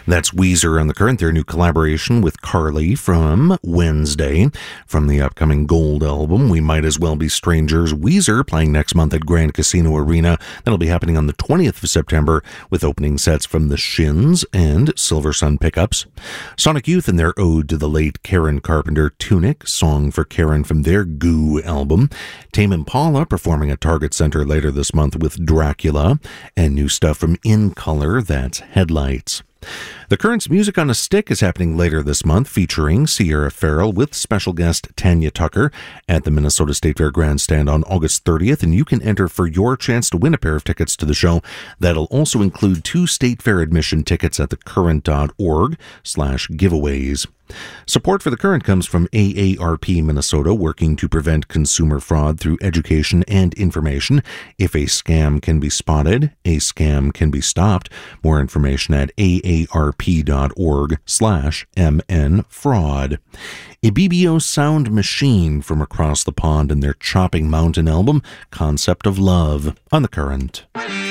That's Weezer on the Current, their new collaboration with Carly from Wednesday. From the upcoming Gold album, We Might As Well Be Strangers, Weezer playing next month at Grand Casino Arena. That'll be happening on the 20th of September with opening sets from The Shins and Silver Sun Pickups. Sonic Youth and their ode to the late Karen Carpenter, Tunic, Song for Karen from their Goo album. Tame Impala performing at Target Center later this month with Dracula. And new stuff from In Color, that's Headlights. The Current's Music on a Stick is happening later this month, featuring Sierra Farrell with special guest Tanya Tucker at the Minnesota State Fair Grandstand on August 30th, and you can enter for your chance to win a pair of tickets to the show. That'll also include 2 State Fair admission tickets at thecurrent.org/giveaways. Support for The Current comes from AARP Minnesota, working to prevent consumer fraud through education and information. If a scam can be spotted, a scam can be stopped. More information at aarp.org/mnfraud. A BBO Sound Machine from across the pond in their Chopping Mountain album, Concept of Love, on The Current.